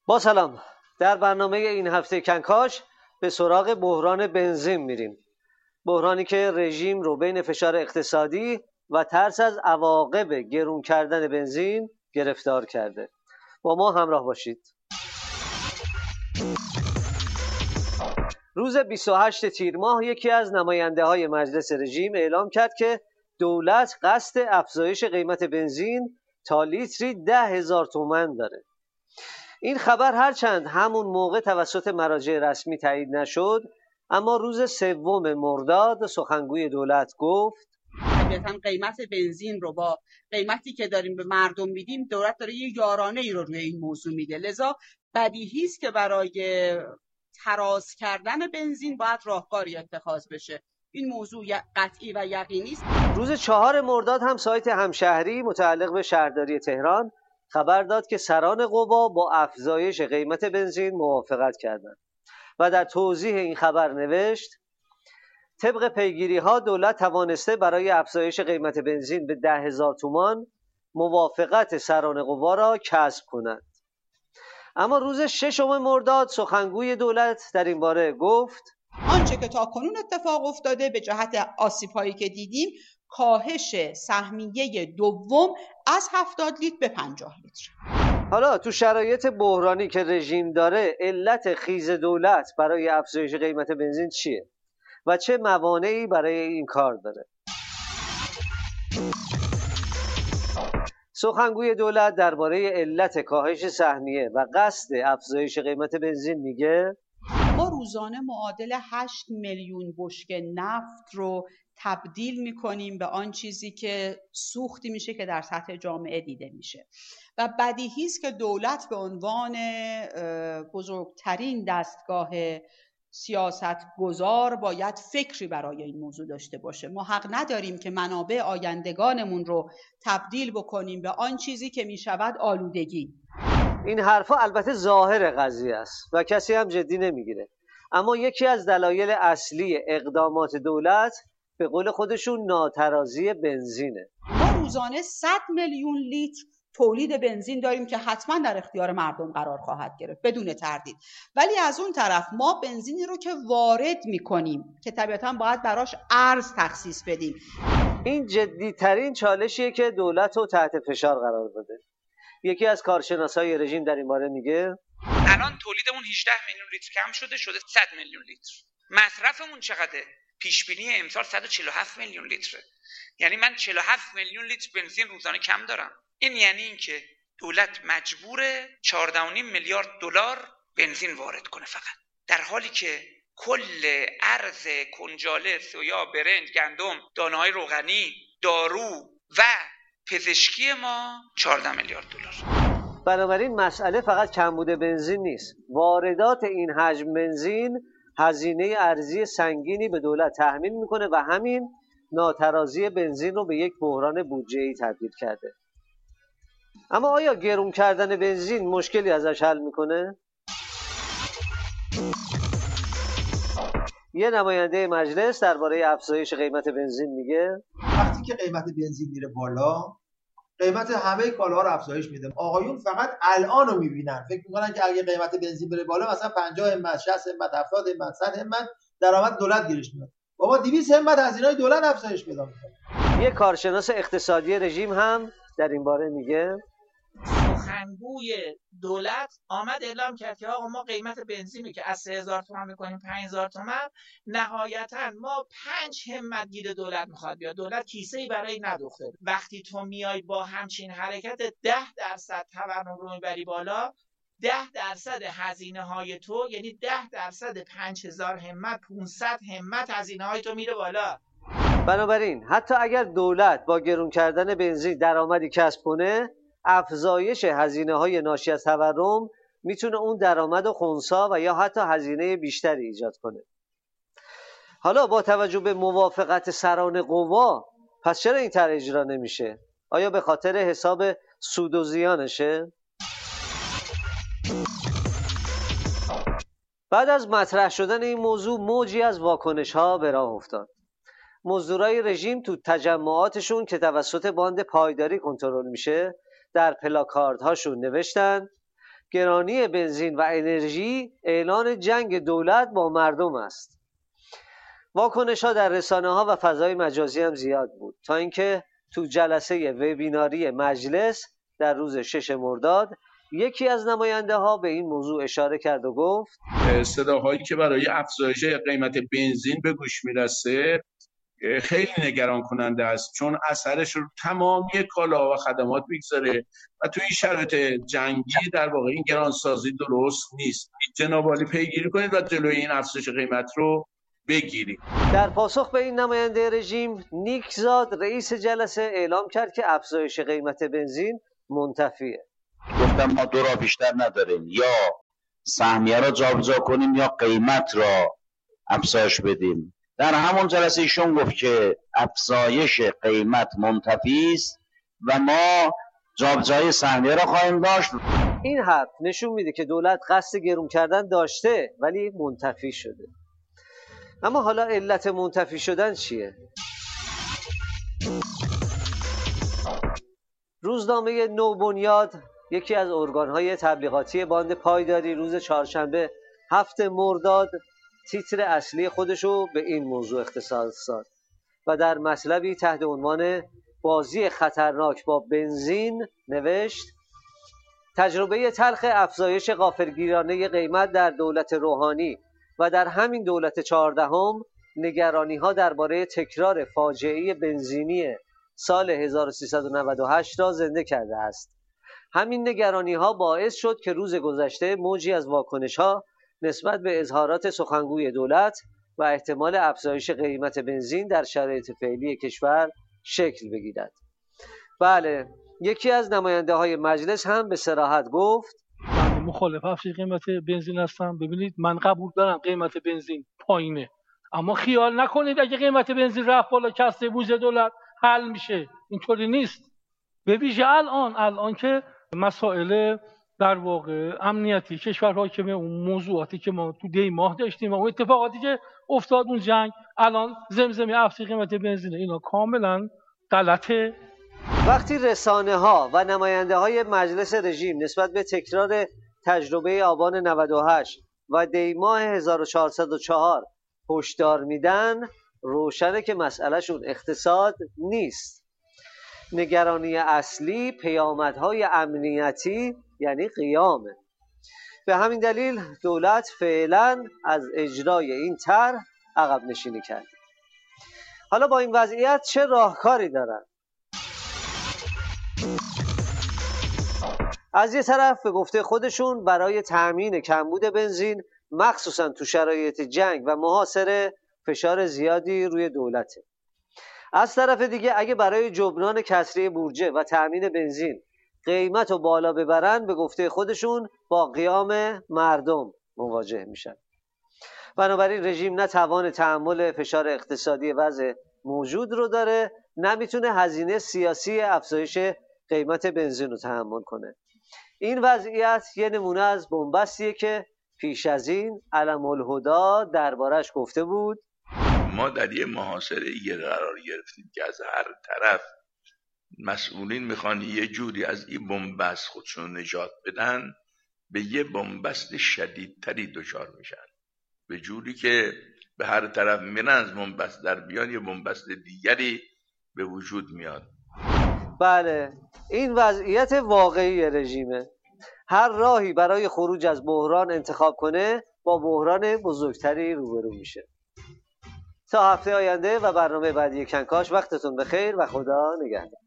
با سلام. در برنامه این هفته کنکاش به سراغ بحران بنزین میریم. بحرانی که رژیم رو بین فشار اقتصادی و ترس از عواقب گرون کردن بنزین گرفتار کرده. با ما همراه باشید. روز 28 تیر ماه یکی از نماینده های مجلس رژیم اعلام کرد که دولت قصد افزایش قیمت بنزین تا لیتری 10,000 تومان داره. این خبر هرچند همون موقع توسط مراجع رسمی تایید نشد، اما روز 3 مرداد سخنگوی دولت گفت طبیعتاً قیمت بنزین رو با قیمتی که داریم به مردم میدیم، دولت داره یه یارانه ای رو روی این موضوع میده. لذا بدیهی است که برای تراز کردن بنزین باید راهکاری اتخاذ بشه. این موضوع قطعی و یقینی است. روز 4 مرداد هم سایت همشهری متعلق به شهرداری تهران خبر داد که سران قوا با افزایش قیمت بنزین موافقت کردند و در توضیح این خبر نوشت طبق پیگیری ها دولت توانسته برای افزایش قیمت بنزین به 10,000 تومان موافقت سران قوا را کسب کند. اما روز 6 مرداد سخنگوی دولت در این باره گفت آنچه که تا کنون اتفاق افتاده به جهت آسیب‌هایی که دیدیم، کاهش سهمیه دوم از 70 لیتر به 50 لیتر. حالا تو شرایط بحرانی که رژیم داره، علت خیز دولت برای افزایش قیمت بنزین چیه و چه موانعی برای این کار داره؟ سخنگوی دولت درباره علت کاهش سهمیه و قصد افزایش قیمت بنزین میگه ما روزانه معادل 8 میلیون بشکه نفت رو تبدیل میکنیم به آن چیزی که سوختی میشه که در سطح جامعه دیده میشه و بدیهی است که دولت به عنوان بزرگترین دستگاه سیاست گذار باید فکری برای این موضوع داشته باشه. ما حق نداریم که منابع آیندگانمون رو تبدیل بکنیم به آن چیزی که میشود آلودگی. این حرفا البته ظاهر قضیه است و کسی هم جدی نمیگیره، اما یکی از دلایل اصلی اقدامات دولت به قول خودشون ناترازی بنزینه. ما روزانه 100 میلیون لیتر تولید بنزین داریم که حتما در اختیار مردم قرار خواهد گرفت بدون تردید، ولی از اون طرف ما بنزینی رو که وارد میکنیم که طبیعتا باید براش ارز تخصیص بدیم. این جدیترین چالشیه که دولت رو تحت فشار قرار داده. یکی از کارشناسای رژیم در این باره میگه الان تولیدمون 18 میلیون لیتر کم شده 100 میلیون لیتر. مصرفمون چقدره؟ پیش بینی امسال 147 میلیون لیتره. یعنی من 47 میلیون لیتر بنزین روزانه کم دارم. این یعنی اینکه دولت مجبوره 14.5 میلیارد دلار بنزین وارد کنه فقط، در حالی که کل ارز کنجاله، سویا، برنج، گندم، دانه‌های روغنی، دارو و پزشکی ما 14 میلیارد دلار. بنابراین مسئله فقط کمبود بنزین نیست. واردات این حجم بنزین هزینه ارزی سنگینی به دولت تحمیل میکنه و همین ناترازی بنزین رو به یک بحران بودجه‌ای تبدیل کرده. اما آیا گرون کردن بنزین مشکلی ازش حل میکنه؟ یه نماینده مجلس درباره افزایش قیمت بنزین میگه وقتی که قیمت بنزین میره بالا، قیمت همه کالاها رو افزایش میده. آقایون فقط الان رو میبینن، فکر میکنن که اگه قیمت بنزین بره بالا مثلا 50 همت، 60 همت، 70 همت، 100 همت درآمد دولت گیرش میاد. بابا 200 همت هزینه‌های دولت افزایش پیدا میکنه. یه کارشناس اقتصادی رژیم هم در این باره میگه سخنگوی دولت آمد اعلام کرد که آقا ما قیمت بنزینی که از 3,000 تومان میکنیم 5,000 تومان، نهایتا ما 5 همت گیر دولت میخواد بیاد. دولت کیسه‌ای برای ندوخته. وقتی تو میای با همچین حرکت 10% تورم رو میبری بالا، 10% هزینه های تو یعنی 10% 5,000 همت، 500 همت هزینه های تو میره بالا. بنابراین حتی اگر دولت با گرون کردن بنزین درآمدی کسب کنه، افزایش هزینه‌های ناشی از تورم میتونه اون درآمد رو خنثی و یا حتی هزینه بیشتری ایجاد کنه. حالا با توجه به موافقت سران قوا، پس چرا این طرح اجرا نمیشه؟ آیا به خاطر حساب سود و زیانشه؟ بعد از مطرح شدن این موضوع موجی از واکنش‌ها به راه افتاد. مزدورای رژیم تو تجمعاتشون که توسط باند پایداری کنترل میشه در پلاکاردهاشون نوشتن گرانی بنزین و انرژی اعلان جنگ دولت با مردم است. واکنش‌ها در رسانه‌ها و فضای مجازی هم زیاد بود تا اینکه تو جلسه وبیناری مجلس در روز 6 مرداد یکی از نماینده‌ها به این موضوع اشاره کرد و گفت صداهایی که برای افزایش قیمت بنزین به گوش میرسه خیلی نگران کننده است، چون اثرش رو تمامی کالا و خدمات میگذاره و توی این شرایط جنگی در واقع این گرانسازی درست نیست. جناب عالی پیگیری کنید و جلوی این افزایش قیمت رو بگیرید. در پاسخ به این نماینده رژیم، نیکزاد رئیس جلسه اعلام کرد که افزایش قیمت بنزین منتفیه. گفتم ما دو راه بیشتر نداریم، یا سهمیه را جابجا کنیم یا قیمت را افزایش بدیم. در همون جلسه ایشون گفت که افزایش قیمت منتفی است و ما جابجایی سهمیه را خواهیم داشت. این حرف نشون میده که دولت قصد گرون کردن داشته ولی منتفی شده. اما حالا علت منتفی شدن چیه؟ روزنامه نوبنیاد، یکی از ارگان‌های تبلیغاتی باند پایداری، روز چهارشنبه 7 مرداد تیتر اصلی خودشو به این موضوع اختصاص داد و در مطلبی تحت عنوان بازی خطرناک با بنزین نوشت: تجربه تلخ افزایش غافلگیرانه قیمت در دولت روحانی و در همین دولت 14 نگرانی‌ها درباره تکرار فاجعه بنزینی سال 1398 را زنده کرده است. همین نگرانی‌ها باعث شد که روز گذشته موجی از واکنش‌ها نسبت به اظهارات سخنگوی دولت و احتمال افزایش قیمت بنزین در شرایط فعلی کشور شکل بگیرد. بله، یکی از نماینده‌های مجلس هم به صراحت گفت من مخالف افزایش قیمت بنزین هستم. ببینید، من قبول دارم قیمت بنزین پایینه، اما خیال نکنید اگه قیمت بنزین رفت بالا کسر بودجه دولت حل میشه. اینطوری نیست. به ویژه الان که مسائل در واقع امنیتی کشور حاکمه، اون موضوعاتی که ما تو دی ماه داشتیم و اون اتفاقاتی که افتاد، اون جنگ، الان زمزمه افزایش قیمت بنزین، اینا کاملا غلطه. وقتی رسانه‌ها و نماینده‌های مجلس رژیم نسبت به تکرار تجربه آبان 98 و دی ماه 1404 هشدار میدن، روشنه که مسئلهشون اقتصاد نیست. نگرانی اصلی پیامدهای امنیتی یعنی قیامه. به همین دلیل دولت فعلا از اجرای این طرح عقب نشینی کرده. حالا با این وضعیت چه راهکاری دارن؟ از یه طرف به گفته خودشون برای تأمین کمبود بنزین، مخصوصا تو شرایط جنگ و محاصره، فشار زیادی روی دولته. از طرف دیگه اگه برای جبران کسری بودجه و تأمین بنزین قیمت رو بالا ببرن، به گفته خودشون با قیام مردم مواجه میشن. بنابراین رژیم نه توان تحمل فشار اقتصادی وضع موجود رو داره، نه میتونه هزینه سیاسی افزایش قیمت بنزین رو تحمل کنه. این وضعیت یه نمونه از بنبستیه که پیش از این علم‌الهدی دربارش گفته بود: ما در یه محاصره قرار گرفتیم که از هر طرف مسئولین میخوان یه جوری از این بنبست خودشون نجات بدن، به یه بنبست شدیدتری دچار میشن، به جوری که به هر طرف میرن از بنبست در بیان یه بنبست دیگری به وجود میاد. بله، این وضعیت واقعی رژیمه. هر راهی برای خروج از بحران انتخاب کنه، با بحران بزرگتری روبرو میشه. تا هفته آینده و برنامه بعدی کنکاش، وقتتون بخیر و خدا نگهدار.